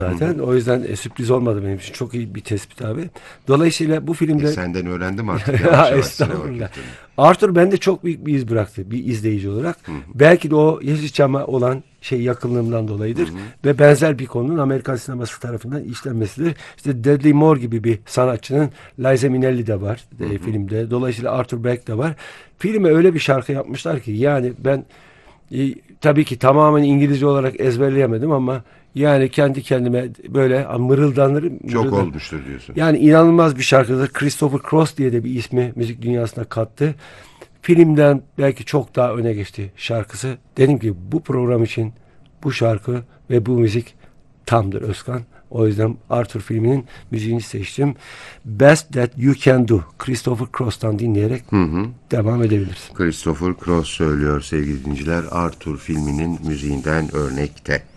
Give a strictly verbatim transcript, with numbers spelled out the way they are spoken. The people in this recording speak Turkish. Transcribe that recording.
zaten. O yüzden e, sürpriz olmadı benim için. Çok iyi bir tespit abi. Dolayısıyla bu filmde... E, senden öğrendim artık Ya yavaş yavaş sinema estağfurullah. kültürünü. Arthur bende çok büyük bir iz bıraktı. Bir izleyici olarak. Hı hı. Belki de o Yeşilçam'a olan şey yakınlığımdan dolayıdır. Hı hı. Ve benzer bir konunun Amerikan sineması tarafından işlenmesidir. İşte Dudley Moore gibi bir sanatçının, Liza Minnelli de var Hı e, hı. filmde. Dolayısıyla Arthur Beck de var. Filme öyle bir şarkı yapmışlar ki yani ben e, tabii ki tamamen İngilizce olarak ezberleyemedim ama yani kendi kendime böyle mırıldanırım. Çok mırıldan- olmuştur diyorsun. Yani inanılmaz bir şarkıdır. Christopher Cross diye de bir ismi müzik dünyasına kattı. Filmden belki çok daha öne geçti şarkısı. Dedim ki bu program için bu şarkı ve bu müzik tamdır Özkan. O yüzden Arthur filminin müziğini seçtim. Best That You Can Do. Christopher Cross'tan dinleyerek Hı hı. devam edebiliriz. Christopher Cross söylüyor sevgili dinleyiciler. Arthur filminin müziğinden örnekte.